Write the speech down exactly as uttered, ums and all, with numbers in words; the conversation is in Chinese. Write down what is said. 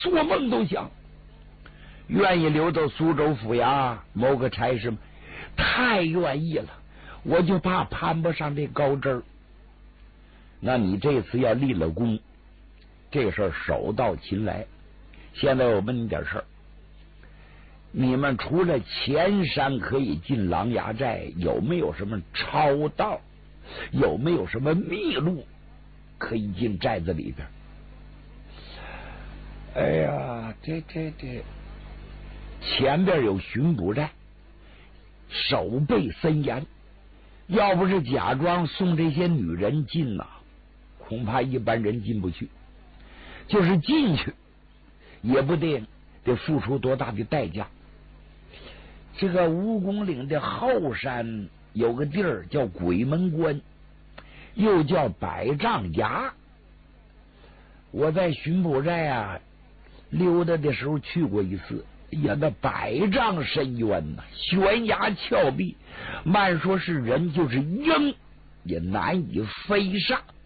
做梦都想愿意留到苏州府衙谋个差事吗？太愿意了，我就怕攀不上这高枝儿。那你这次要立了功，这个事儿手到擒来。现在我问你点事儿，你们除了前山可以进琅琊寨，有没有什么超道？有没有什么秘路可以进寨子里边？哎呀，这这这，前边有巡捕寨，守备森严。要不是假装送这些女人进呐、啊，恐怕一般人进不去。就是进去，也不得得付出多大的代价。这个蜈蚣岭的后山有个地儿叫鬼门关，又叫百丈崖。我在巡捕寨啊溜达的时候去过一次，哎呀，那百丈深渊呐、啊，悬崖峭壁，慢说是人就是鹰也难以飞上。